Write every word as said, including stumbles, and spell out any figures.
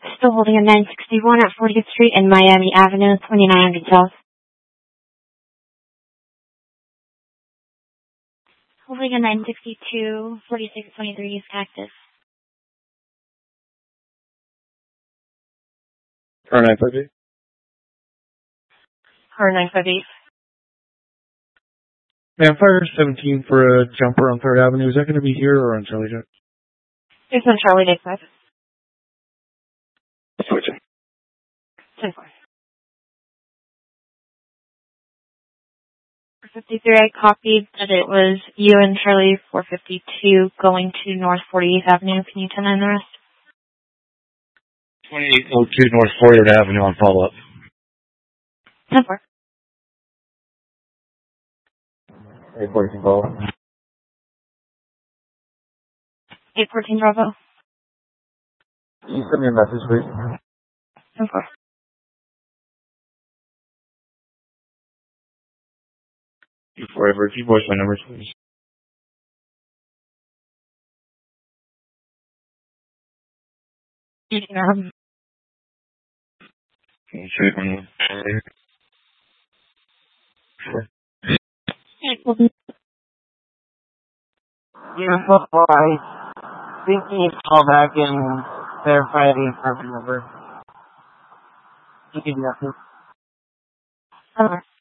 Still holding a nine sixty-one at fortieth Street and Miami Avenue, twenty-nine hundred South. Holding a nine sixty-two, forty-six twenty-three East Cactus. Car nine five eight. Car nine five eight. Man, fire seventeen for a jumper on third Avenue. Is that going to be here or on Charlie Jack? It's on Charlie Day five. Switching. ten four. four fifty-three, I copied that it was you and Charlie four fifty-two going to North forty-eighth Avenue. Can you ten nine the rest? twenty-eight oh two North fortieth Avenue on follow-up. ten four. eight fourteen follow-up. eight fourteen Bravo. Can you send me a message, please? ten four. Forever, if you voice my numbers, please. Um, Can you show me one? Sure. Beautiful boy. I think you need to call back and verify the apartment number. You can do that. ten four.